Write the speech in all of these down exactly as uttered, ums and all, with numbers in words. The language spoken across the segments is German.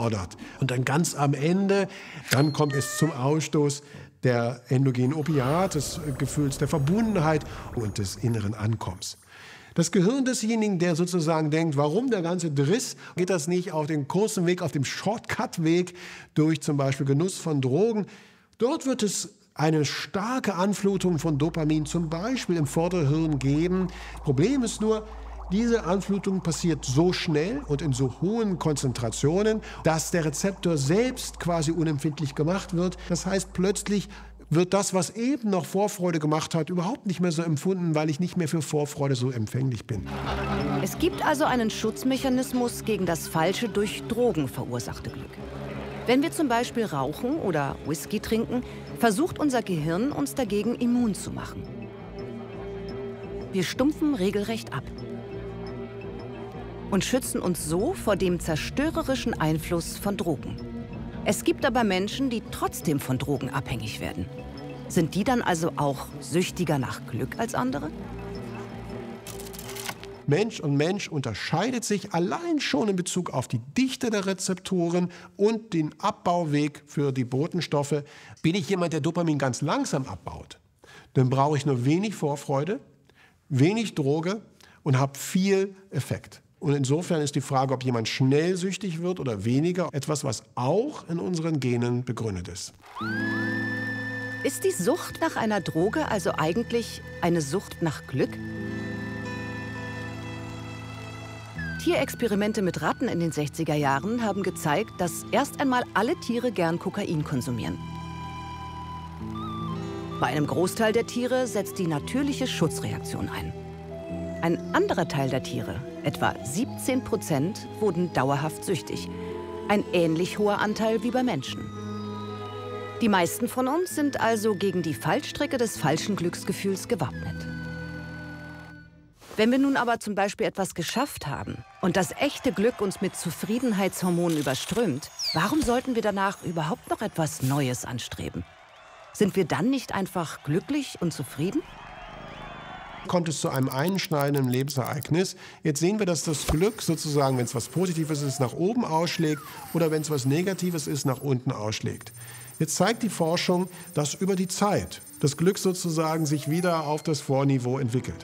überfordert. Und dann ganz am Ende, dann kommt es zum Ausstoß der endogenen Opiate, des Gefühls der Verbundenheit und des inneren Ankommens. Das Gehirn desjenigen, der sozusagen denkt, warum der ganze Driss, geht das nicht auf den kurzen Weg, auf dem Shortcut-Weg durch zum Beispiel Genuss von Drogen. Dort wird es eine starke Anflutung von Dopamin zum Beispiel im Vorderhirn geben. Problem ist nur, diese Anflutung passiert so schnell und in so hohen Konzentrationen, dass der Rezeptor selbst quasi unempfindlich gemacht wird. Das heißt, plötzlich wird das, was eben noch Vorfreude gemacht hat, überhaupt nicht mehr so empfunden, weil ich nicht mehr für Vorfreude so empfänglich bin. Es gibt also einen Schutzmechanismus gegen das falsche, durch Drogen verursachte Glück. Wenn wir zum Beispiel rauchen oder Whisky trinken, versucht unser Gehirn, uns dagegen immun zu machen. Wir stumpfen regelrecht ab und schützen uns so vor dem zerstörerischen Einfluss von Drogen. Es gibt aber Menschen, die trotzdem von Drogen abhängig werden. Sind die dann also auch süchtiger nach Glück als andere? Mensch und Mensch unterscheidet sich allein schon in Bezug auf die Dichte der Rezeptoren und den Abbauweg für die Botenstoffe. Bin ich jemand, der Dopamin ganz langsam abbaut, dann brauche ich nur wenig Vorfreude, wenig Droge und habe viel Effekt. Und insofern ist die Frage, ob jemand schnell süchtig wird oder weniger, etwas, was auch in unseren Genen begründet ist. Ist die Sucht nach einer Droge also eigentlich eine Sucht nach Glück? Tierexperimente mit Ratten in den sechziger Jahren haben gezeigt, dass erst einmal alle Tiere gern Kokain konsumieren. Bei einem Großteil der Tiere setzt die natürliche Schutzreaktion ein. Ein anderer Teil der Tiere, etwa siebzehn Prozent, wurden dauerhaft süchtig. Ein ähnlich hoher Anteil wie bei Menschen. Die meisten von uns sind also gegen die Fallstricke des falschen Glücksgefühls gewappnet. Wenn wir nun aber zum Beispiel etwas geschafft haben und das echte Glück uns mit Zufriedenheitshormonen überströmt, warum sollten wir danach überhaupt noch etwas Neues anstreben? Sind wir dann nicht einfach glücklich und zufrieden? Kommt es zu einem einschneidenden Lebensereignis. Jetzt sehen wir, dass das Glück sozusagen, wenn es was Positives ist, nach oben ausschlägt oder wenn es was Negatives ist, nach unten ausschlägt. Jetzt zeigt die Forschung, dass über die Zeit das Glück sozusagen sich wieder auf das Vorniveau entwickelt.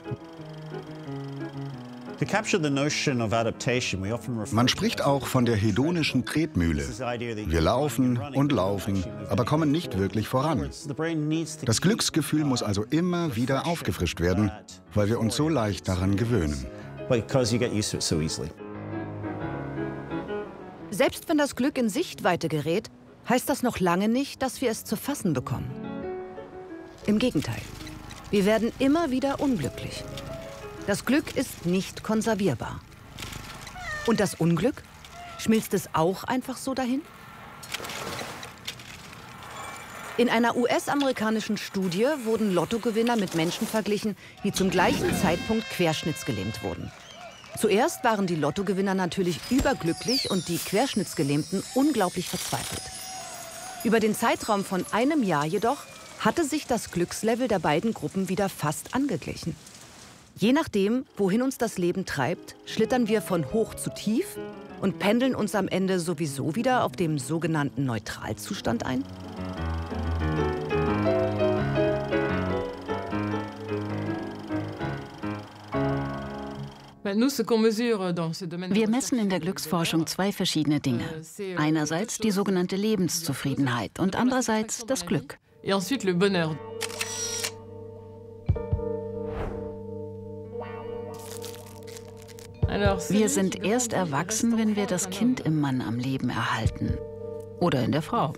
Man spricht auch von der hedonischen Tretmühle. Wir laufen und laufen, aber kommen nicht wirklich voran. Das Glücksgefühl muss also immer wieder aufgefrischt werden, weil wir uns so leicht daran gewöhnen. Selbst wenn das Glück in Sichtweite gerät, heißt das noch lange nicht, dass wir es zu fassen bekommen. Im Gegenteil, wir werden immer wieder unglücklich. Das Glück ist nicht konservierbar. Und das Unglück? Schmilzt es auch einfach so dahin? In einer U S-amerikanischen Studie wurden Lottogewinner mit Menschen verglichen, die zum gleichen Zeitpunkt querschnittsgelähmt wurden. Zuerst waren die Lottogewinner natürlich überglücklich und die Querschnittsgelähmten unglaublich verzweifelt. Über den Zeitraum von einem Jahr jedoch hatte sich das Glückslevel der beiden Gruppen wieder fast angeglichen. Je nachdem, wohin uns das Leben treibt, schlittern wir von hoch zu tief und pendeln uns am Ende sowieso wieder auf dem sogenannten Neutralzustand ein. Wir messen in der Glücksforschung zwei verschiedene Dinge. Einerseits die sogenannte Lebenszufriedenheit und andererseits das Glück. Wir sind erst erwachsen, wenn wir das Kind im Mann am Leben erhalten. Oder in der Frau.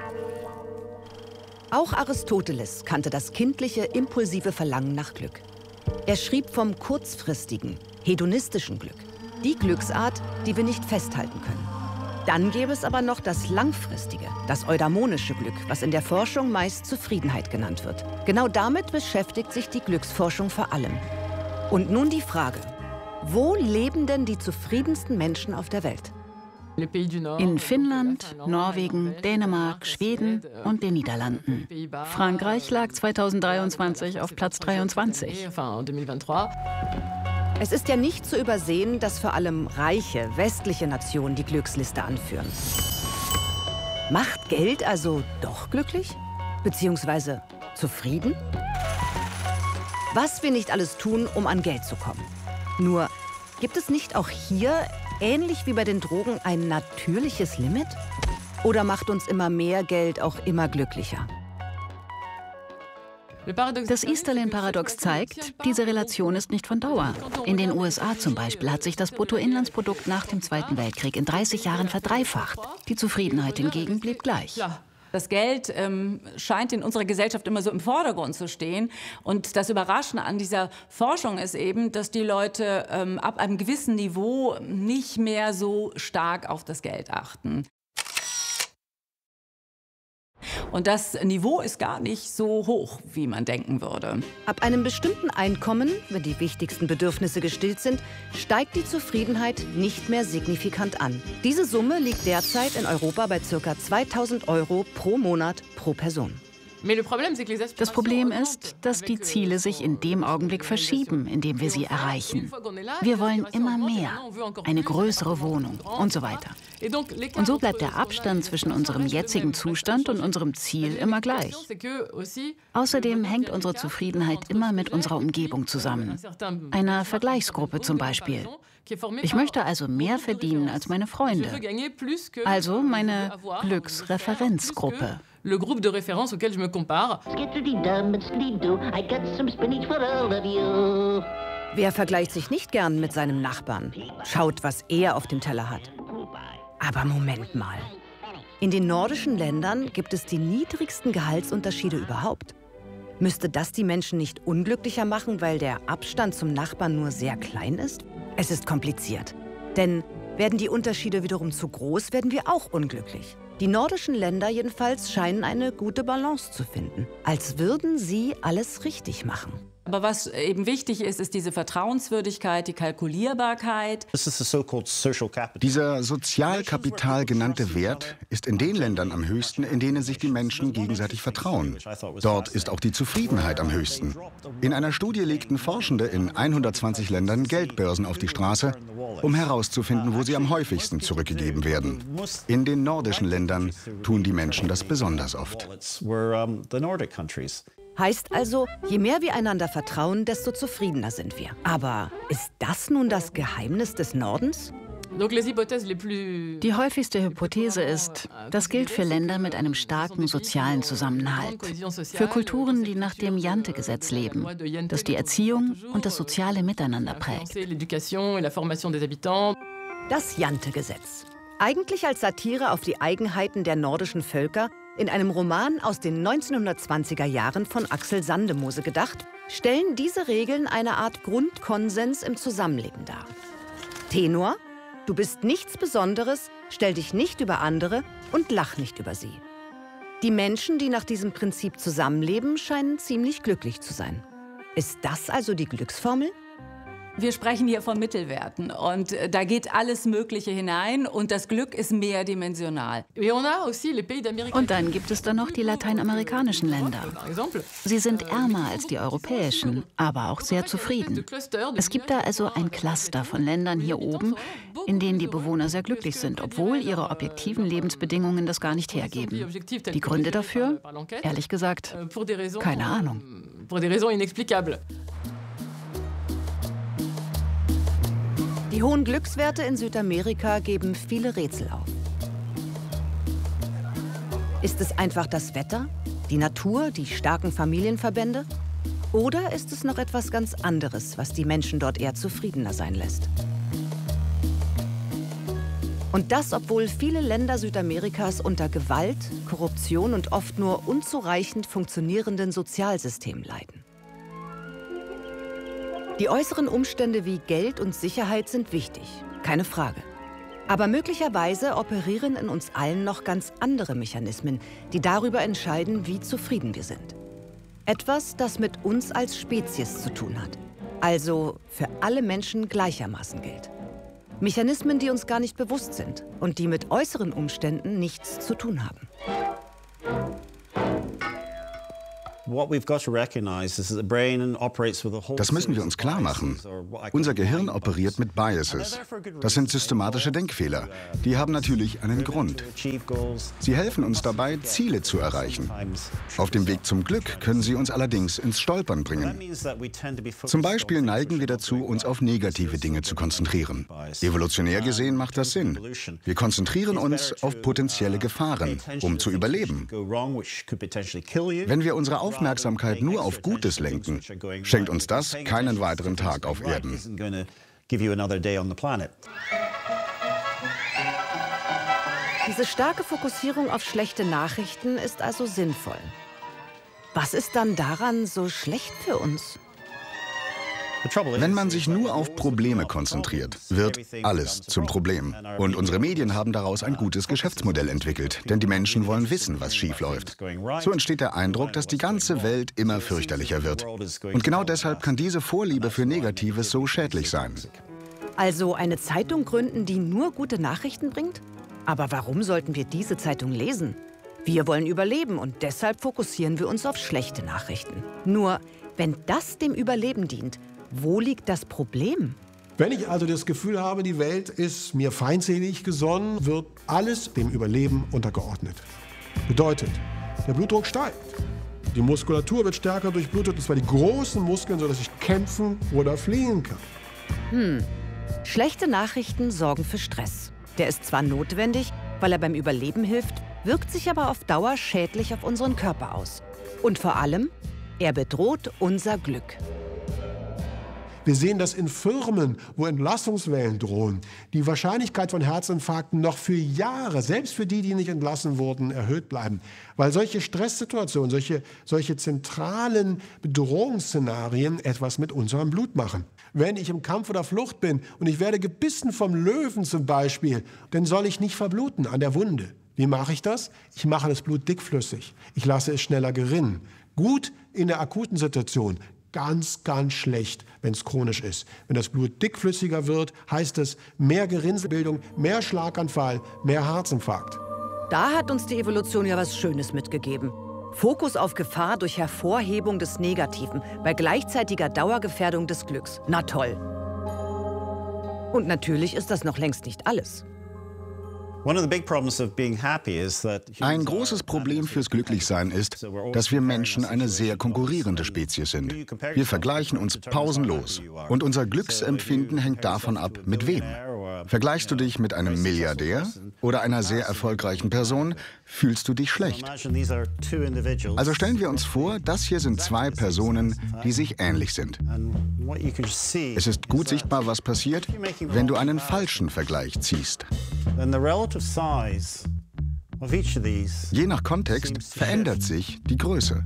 Auch Aristoteles kannte das kindliche, impulsive Verlangen nach Glück. Er schrieb vom kurzfristigen, hedonistischen Glück. Die Glücksart, die wir nicht festhalten können. Dann gäbe es aber noch das langfristige, das eudaimonische Glück, was in der Forschung meist Zufriedenheit genannt wird. Genau damit beschäftigt sich die Glücksforschung vor allem. Und nun die Frage: Wo leben denn die zufriedensten Menschen auf der Welt? In Finnland, Norwegen, Dänemark, Schweden und den Niederlanden. Frankreich lag zweitausenddreiundzwanzig auf Platz dreiundzwanzig. Es ist ja nicht zu übersehen, dass vor allem reiche, westliche Nationen die Glücksliste anführen. Macht Geld also doch glücklich? Beziehungsweise zufrieden? Was wir nicht alles tun, um an Geld zu kommen. Nur, gibt es nicht auch hier, ähnlich wie bei den Drogen, ein natürliches Limit? Oder macht uns immer mehr Geld auch immer glücklicher? Das Easterlin-Paradox zeigt, diese Relation ist nicht von Dauer. In den U S A zum Beispiel hat sich das Bruttoinlandsprodukt nach dem Zweiten Weltkrieg in dreißig Jahren verdreifacht. Die Zufriedenheit hingegen blieb gleich. Das Geld ähm, scheint in unserer Gesellschaft immer so im Vordergrund zu stehen. Und das Überraschende an dieser Forschung ist eben, dass die Leute ähm, ab einem gewissen Niveau nicht mehr so stark auf das Geld achten. Und das Niveau ist gar nicht so hoch, wie man denken würde. Ab einem bestimmten Einkommen, wenn die wichtigsten Bedürfnisse gestillt sind, steigt die Zufriedenheit nicht mehr signifikant an. Diese Summe liegt derzeit in Europa bei ca. zweitausend Euro pro Monat pro Person. Das Problem ist, dass die Ziele sich in dem Augenblick verschieben, in dem wir sie erreichen. Wir wollen immer mehr, eine größere Wohnung und so weiter. Und so bleibt der Abstand zwischen unserem jetzigen Zustand und unserem Ziel immer gleich. Außerdem hängt unsere Zufriedenheit immer mit unserer Umgebung zusammen, einer Vergleichsgruppe zum Beispiel. Ich möchte also mehr verdienen als meine Freunde, also meine Glücksreferenzgruppe. Le groupe de référence auquel je me compare. Wer vergleicht sich nicht gern mit seinem Nachbarn? Schaut, was er auf dem Teller hat. Aber Moment mal. In den nordischen Ländern gibt es die niedrigsten Gehaltsunterschiede überhaupt. Müsste das die Menschen nicht unglücklicher machen, weil der Abstand zum Nachbarn nur sehr klein ist? Es ist kompliziert. Denn werden die Unterschiede wiederum zu groß, werden wir auch unglücklich. Die nordischen Länder jedenfalls scheinen eine gute Balance zu finden, als würden sie alles richtig machen. Aber was eben wichtig ist, ist diese Vertrauenswürdigkeit, die Kalkulierbarkeit. Dieser Sozialkapital genannte Wert ist in den Ländern am höchsten, in denen sich die Menschen gegenseitig vertrauen. Dort ist auch die Zufriedenheit am höchsten. In einer Studie legten Forschende in hundertzwanzig Ländern Geldbörsen auf die Straße, um herauszufinden, wo sie am häufigsten zurückgegeben werden. In den nordischen Ländern tun die Menschen das besonders oft. Heißt also, je mehr wir einander vertrauen, desto zufriedener sind wir. Aber ist das nun das Geheimnis des Nordens? Die häufigste Hypothese ist, das gilt für Länder mit einem starken sozialen Zusammenhalt, für Kulturen, die nach dem Jante-Gesetz leben, das die Erziehung und das soziale Miteinander prägt. Das Jante-Gesetz. Eigentlich als Satire auf die Eigenheiten der nordischen Völker, in einem Roman aus den neunzehnhundertzwanziger Jahren von Axel Sandemose gedacht, stellen diese Regeln eine Art Grundkonsens im Zusammenleben dar. Tenor: Du bist nichts Besonderes, stell dich nicht über andere und lach nicht über sie. Die Menschen, die nach diesem Prinzip zusammenleben, scheinen ziemlich glücklich zu sein. Ist das also die Glücksformel? Wir sprechen hier von Mittelwerten und da geht alles Mögliche hinein und das Glück ist mehrdimensional. Und dann gibt es dann noch die lateinamerikanischen Länder. Sie sind ärmer als die europäischen, aber auch sehr zufrieden. Es gibt da also ein Cluster von Ländern hier oben, in denen die Bewohner sehr glücklich sind, obwohl ihre objektiven Lebensbedingungen das gar nicht hergeben. Die Gründe dafür? Ehrlich gesagt, keine Ahnung. Die hohen Glückswerte in Südamerika geben viele Rätsel auf. Ist es einfach das Wetter, die Natur, die starken Familienverbände? Oder ist es noch etwas ganz anderes, was die Menschen dort eher zufriedener sein lässt? Und das, obwohl viele Länder Südamerikas unter Gewalt, Korruption und oft nur unzureichend funktionierenden Sozialsystemen leiden. Die äußeren Umstände wie Geld und Sicherheit sind wichtig, keine Frage. Aber möglicherweise operieren in uns allen noch ganz andere Mechanismen, die darüber entscheiden, wie zufrieden wir sind. Etwas, das mit uns als Spezies zu tun hat. Also für alle Menschen gleichermaßen gilt. Mechanismen, die uns gar nicht bewusst sind und die mit äußeren Umständen nichts zu tun haben. Das müssen wir uns klar machen. Unser Gehirn operiert mit Biases. Das sind systematische Denkfehler. Die haben natürlich einen Grund. Sie helfen uns dabei, Ziele zu erreichen. Auf dem Weg zum Glück können sie uns allerdings ins Stolpern bringen. Zum Beispiel neigen wir dazu, uns auf negative Dinge zu konzentrieren. Evolutionär gesehen macht das Sinn. Wir konzentrieren uns auf potenzielle Gefahren, um zu überleben. Wenn wir unsere Aufmerksamkeit nur auf Gutes lenken, schenkt uns das keinen weiteren Tag auf Erden. Diese starke Fokussierung auf schlechte Nachrichten ist also sinnvoll. Was ist dann daran so schlecht für uns? Wenn man sich nur auf Probleme konzentriert, wird alles zum Problem. Und unsere Medien haben daraus ein gutes Geschäftsmodell entwickelt, denn die Menschen wollen wissen, was schiefläuft. So entsteht der Eindruck, dass die ganze Welt immer fürchterlicher wird. Und genau deshalb kann diese Vorliebe für Negatives so schädlich sein. Also eine Zeitung gründen, die nur gute Nachrichten bringt? Aber warum sollten wir diese Zeitung lesen? Wir wollen überleben und deshalb fokussieren wir uns auf schlechte Nachrichten. Nur, wenn das dem Überleben dient, wo liegt das Problem? Wenn ich also das Gefühl habe, die Welt ist mir feindselig gesonnen, wird alles dem Überleben untergeordnet. Bedeutet, der Blutdruck steigt. Die Muskulatur wird stärker durchblutet, und zwar die großen Muskeln, sodass ich kämpfen oder fliehen kann. Hm. Schlechte Nachrichten sorgen für Stress. Der ist zwar notwendig, weil er beim Überleben hilft, wirkt sich aber auf Dauer schädlich auf unseren Körper aus. Und vor allem, er bedroht unser Glück. Wir sehen das in Firmen, wo Entlassungswellen drohen. Die Wahrscheinlichkeit von Herzinfarkten noch für Jahre, selbst für die, die nicht entlassen wurden, erhöht bleiben. Weil solche Stresssituationen, solche, solche zentralen Bedrohungsszenarien etwas mit unserem Blut machen. Wenn ich im Kampf oder Flucht bin und ich werde gebissen vom Löwen zum Beispiel, dann soll ich nicht verbluten an der Wunde. Wie mache ich das? Ich mache das Blut dickflüssig. Ich lasse es schneller gerinnen. Gut in der akuten Situation. Ganz, ganz schlecht, wenn es chronisch ist. Wenn das Blut dickflüssiger wird, heißt es mehr Gerinnselbildung, mehr Schlaganfall, mehr Herzinfarkt. Da hat uns die Evolution ja was Schönes mitgegeben. Fokus auf Gefahr durch Hervorhebung des Negativen bei gleichzeitiger Dauergefährdung des Glücks. Na toll. Und natürlich ist das noch längst nicht alles. Ein großes Problem fürs Glücklichsein ist, dass wir Menschen eine sehr konkurrierende Spezies sind. Wir vergleichen uns pausenlos und unser Glücksempfinden hängt davon ab, mit wem. Vergleichst du dich mit einem Milliardär oder einer sehr erfolgreichen Person, fühlst du dich schlecht. Also stellen wir uns vor, das hier sind zwei Personen, die sich ähnlich sind. Es ist gut sichtbar, was passiert, wenn du einen falschen Vergleich ziehst. Je nach Kontext verändert sich die Größe.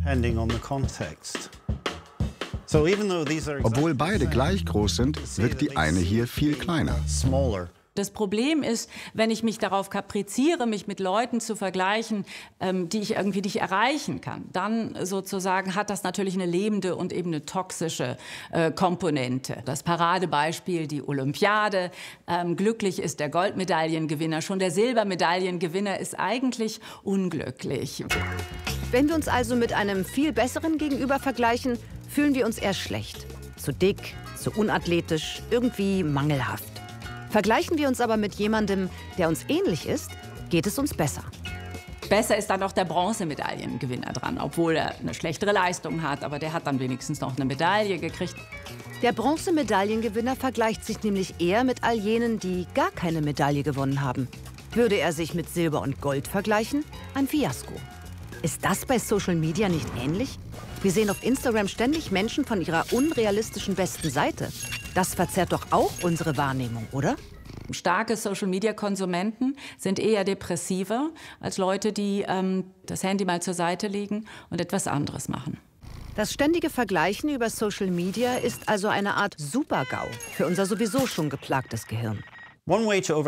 Obwohl beide gleich groß sind, wirkt die eine hier viel kleiner. Das Problem ist, wenn ich mich darauf kapriziere, mich mit Leuten zu vergleichen, ähm, die ich irgendwie nicht erreichen kann, dann sozusagen hat das natürlich eine lebende und eben eine toxische äh, Komponente. Das Paradebeispiel, die Olympiade. Ähm, glücklich ist der Goldmedaillengewinner. Schon der Silbermedaillengewinner ist eigentlich unglücklich. Wenn wir uns also mit einem viel besseren Gegenüber vergleichen, fühlen wir uns eher schlecht. Zu dick, zu unathletisch, irgendwie mangelhaft. Vergleichen wir uns aber mit jemandem, der uns ähnlich ist, geht es uns besser. Besser ist dann auch der Bronzemedaillengewinner dran, obwohl er eine schlechtere Leistung hat, aber der hat dann wenigstens noch eine Medaille gekriegt. Der Bronzemedaillengewinner vergleicht sich nämlich eher mit all jenen, die gar keine Medaille gewonnen haben. Würde er sich mit Silber und Gold vergleichen, ein Fiasko. Ist das bei Social Media nicht ähnlich? Wir sehen auf Instagram ständig Menschen von ihrer unrealistischen besten Seite. Das verzerrt doch auch unsere Wahrnehmung, oder? Starke Social-Media-Konsumenten sind eher depressiver als Leute, die ähm, das Handy mal zur Seite legen und etwas anderes machen. Das ständige Vergleichen über Social Media ist also eine Art Super-GAU für unser sowieso schon geplagtes Gehirn. Man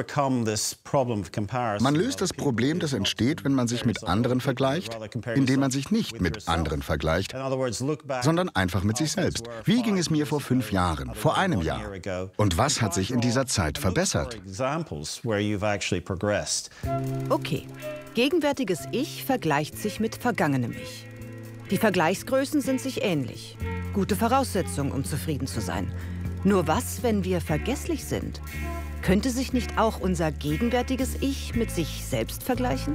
löst das Problem, das entsteht, wenn man sich mit anderen vergleicht, indem man sich nicht mit anderen vergleicht, sondern einfach mit sich selbst. Wie ging es mir vor fünf Jahren, vor einem Jahr? Und was hat sich in dieser Zeit verbessert? Okay, gegenwärtiges Ich vergleicht sich mit vergangenem Ich. Die Vergleichsgrößen sind sich ähnlich. Gute Voraussetzung, um zufrieden zu sein. Nur was, wenn wir vergesslich sind? Könnte sich nicht auch unser gegenwärtiges Ich mit sich selbst vergleichen?